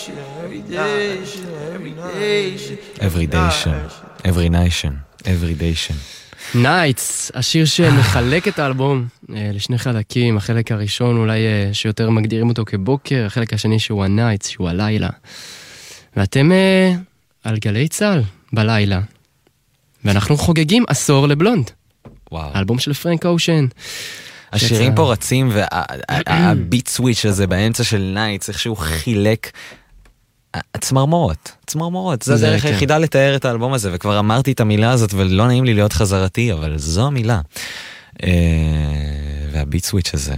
every nation, every nation. נייטס, השיר שמחלק את האלבום לשני חלקים. החלק הראשון אולי שיותר מגדירים אותו כבוקר, החלק השני שהוא הנייטס, שהוא הלילה. ואתם על גלי צהל בלילה. ואנחנו חוגגים עשור לבלונד. וואו. האלבום של פרנק אושן. השירים פה רצים, והביט סוויץ' הזה באמצע של נייטס, איך שהוא חילק צמרמורות, זה הדרך היחידה לתאר את האלבום הזה, וכבר אמרתי את המילה הזאת, ולא נעים לי להיות חזרתי, אבל זו המילה. והביט סוויץ' הזה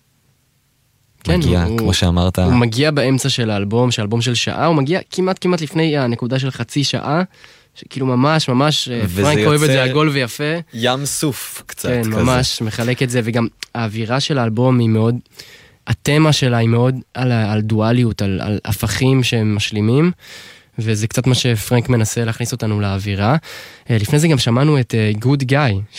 מגיע, כמו שאמרת. הוא מגיע באמצע של האלבום, שהאלבום של שעה, הוא מגיע כמעט לפני הנקודה של חצי שעה, שכאילו ממש, פרנק אוהב את זה עגול ויפה. ים סוף קצת כן, כזה. ממש מחלק את זה, וגם האווירה של האלבום היא מאוד, התמה שלה היא מאוד על דואליות, על הפכים שהם משלימים, וזה קצת מה שפרנק מנסה להכניס אותנו לאווירה. לפני זה גם שמענו את Good Guy,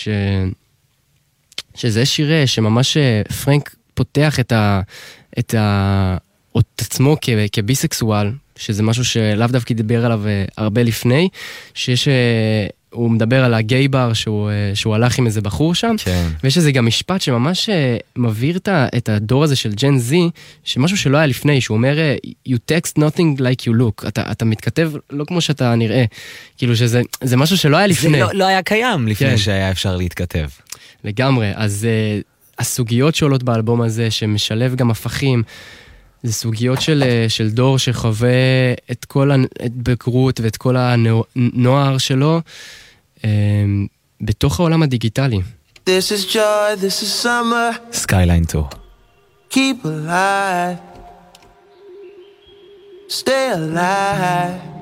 שזה שיר שממש פרנק פותח את עצמו כביסקסואל, שזה משהו שלאו דווקא דיבר עליו הרבה לפני, הוא מדבר על הגיי בר שהוא הלך עם איזה בחור שם, כן. ויש איזה גם משפט שממש מבהיר את הדור הזה של ג'ן זי, שמשהו שלא היה לפני, שהוא אומר, you text nothing like you look, אתה מתכתב לא כמו שאתה נראה, כאילו שזה משהו שלא היה לפני. זה לא היה קיים לפני כן. שהיה אפשר להתכתב. לגמרי, אז הסוגיות שעולות באלבום הזה, שמשלב גם הפכים, זה סוגיות של דור שחווה את כל הבגרות ואת כל הנוער שלו בתוך העולם הדיגיטלי. This is joy, this is summer. Skyline Tour. Keep alive. Stay alive.